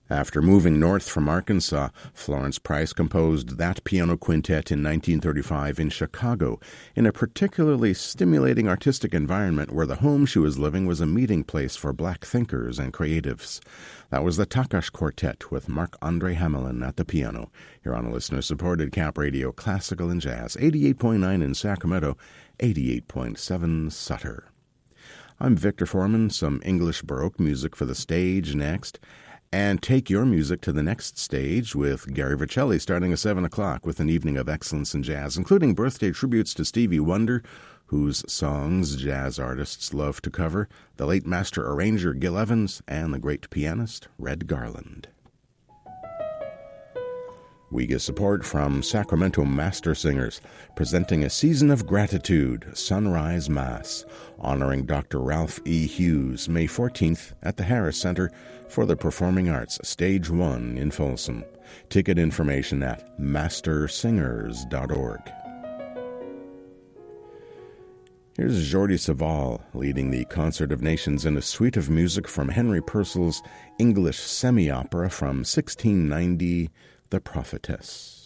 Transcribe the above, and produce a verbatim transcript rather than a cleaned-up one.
After moving north from Arkansas, Florence Price composed that piano quintet in nineteen thirty-five in Chicago, in a particularly stimulating artistic environment where the home she was living was a meeting place for black thinkers and creatives. That was the Takash Quartet with Marc-Andre Hamelin at the piano. You're on a listener-supported Cap Radio Classical and Jazz, eighty-eight point nine in Sacramento, eighty-eight point seven Sutter. I'm Victor Foreman, some English Baroque music for the stage next. And take your music to the next stage with Gary Vercelli starting at seven o'clock with an evening of excellence in jazz, including birthday tributes to Stevie Wonder, whose songs jazz artists love to cover, the late master arranger Gil Evans, and the great pianist Red Garland. We get support from Sacramento Master Singers, presenting a season of gratitude, Sunrise Mass, honoring Doctor Ralph E. Hughes, May fourteenth at the Harris Center for the Performing Arts, Stage one in Folsom. Ticket information at master singers dot org. Here's Jordi Savall leading the Concert of Nations in a suite of music from Henry Purcell's English semi-opera from sixteen ninety, The Prophetess.